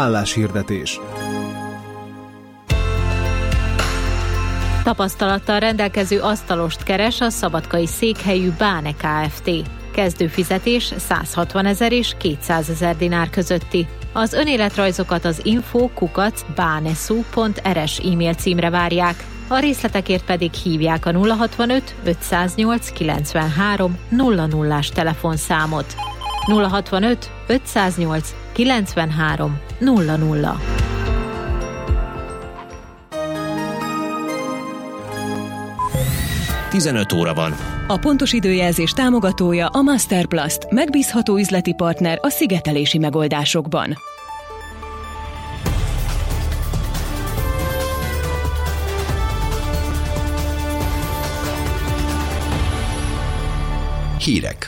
Álláshirdetés. Tapasztalattal rendelkező asztalost keres a szabadkai székhelyű Báne Kft. Kezdőfizetés 160 000 és 200 000 dinár közötti. Az önéletrajzokat az info@banesu.rs e-mail címre várják. A részletekért pedig hívják a 065 508 93 00-ás telefonszámot. 065 508 93 00. Tizenöt óra van. A pontos időjelzés támogatója a Masterplast, megbízható üzleti partner a szigetelési megoldásokban. Hírek.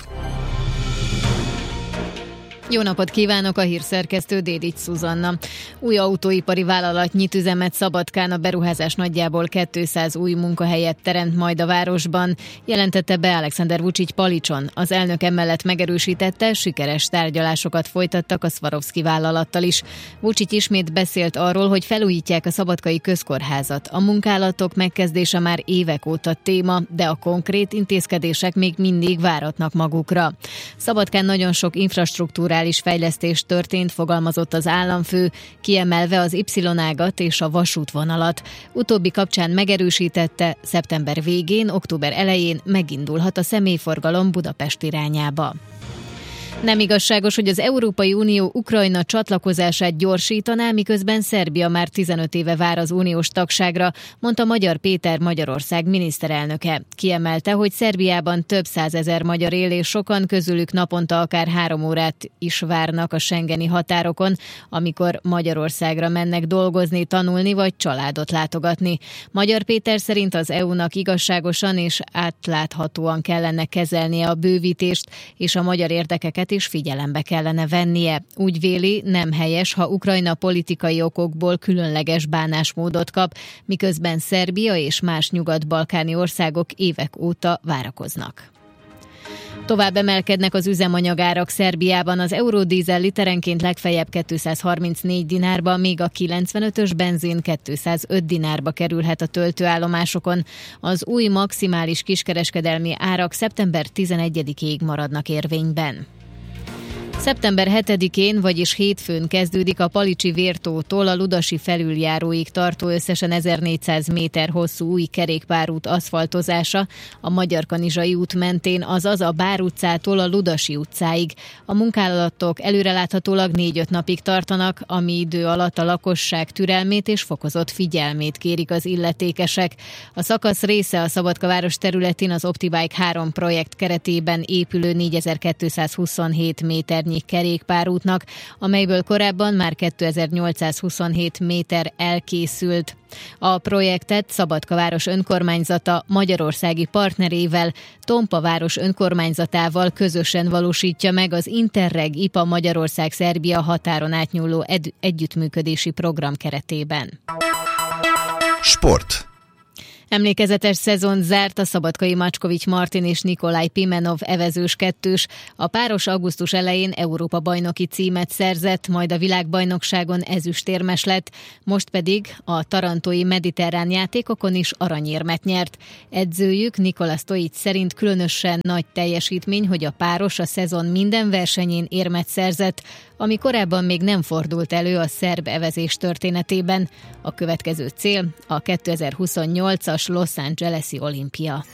Jó napot kívánok, a hírszerkesztő Dédics Zuzanna. Új autóipari vállalat nyit üzemet Szabadkán, a beruházás nagyjából 200 új munkahelyet teremt majd a városban, jelentette be Alexander Vučić Palicson. Az elnök emellett megerősítette, sikeres tárgyalásokat folytattak a Swarovski vállalattal is. Vučić ismét beszélt arról, hogy felújítják a szabadkai közkórházat. A munkálatok megkezdése már évek óta téma, de a konkrét intézkedések még mindig váratnak magukra. Szabadkán nagyon sok infrastruktúrális fejlesztés történt, fogalmazott az államfő, kiemelve az Y-ágat és a vasútvonalat. Utóbbi kapcsán megerősítette, szeptember végén, október elején megindulhat a személyforgalom Budapest irányába. Nem igazságos, hogy az Európai Unió Ukrajna csatlakozását gyorsítaná, miközben Szerbia már 15 éve vár az uniós tagságra, mondta Magyar Péter Magyarország miniszterelnöke. Kiemelte, hogy Szerbiában több 100 000 magyar él, és sokan közülük naponta akár 3 órát is várnak a schengeni határokon, amikor Magyarországra mennek dolgozni, tanulni vagy családot látogatni. Magyar Péter szerint az EU-nak igazságosan és átláthatóan kellene kezelnie a bővítést, és a magyar érdekeket is figyelembe kellene vennie. Úgy véli, nem helyes, ha Ukrajna politikai okokból különleges bánásmódot kap, miközben Szerbia és más nyugat-balkáni országok évek óta várakoznak. Tovább emelkednek az üzemanyagárak Szerbiában, az eurodízel literenként legfeljebb 234 dinárba, míg a 95-ös benzin 205 dinárba kerülhet a töltőállomásokon. Az új maximális kiskereskedelmi árak szeptember 11-ig maradnak érvényben. Szeptember 7-én, vagyis hétfőn kezdődik a Palicsi Vértótól a Ludasi felüljáróig tartó összesen 1400 méter hosszú új kerékpárút aszfaltozása a Magyarkanizsai út mentén, azaz a Bár utcától a Ludasi utcáig. A munkálatok előreláthatólag 4-5 napig tartanak, ami idő alatt a lakosság türelmét és fokozott figyelmét kérik az illetékesek. A szakasz része a Szabadka város területén az OptiBike 3 projekt keretében épülő 4227 méternyi kerékpárútnak, amelyből korábban már 2827 méter elkészült. A projektet Szabadka város önkormányzata magyarországi partnerével, Tompa város önkormányzatával közösen valósítja meg az Interreg IPA Magyarország-Szerbia határon átnyúló együttműködési program keretében. Sport. Emlékezetes szezon zárt a szabadkai Macskovics Martin és Nikolaj Pimenov evezős kettős. A páros augusztus elején Európa-bajnoki címet szerzett, majd a világbajnokságon ezüstérmes lett, most pedig a tarantói mediterrán játékokon is aranyérmet nyert. Edzőjük Nikola Stojic szerint különösen nagy teljesítmény, hogy a páros a szezon minden versenyén érmet szerzett, ami korábban még nem fordult elő a szerb evezés történetében. A következő cél a 2028-as Los Angeles-i olimpia.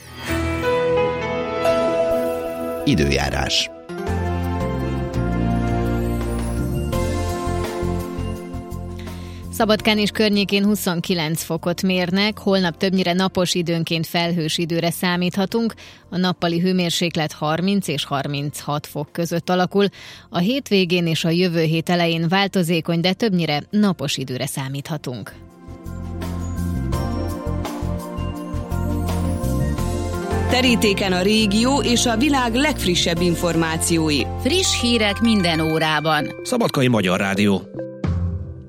Időjárás. Szabadkán és környékén 29 fokot mérnek, holnap többnyire napos, időnként felhős időre számíthatunk, a nappali hőmérséklet 30 és 36 fok között alakul, a hétvégén és a jövő hét elején változékony, de többnyire napos időre számíthatunk. Terítéken a régió és a világ legfrissebb információi. Friss hírek minden órában. Szabadkai Magyar Rádió.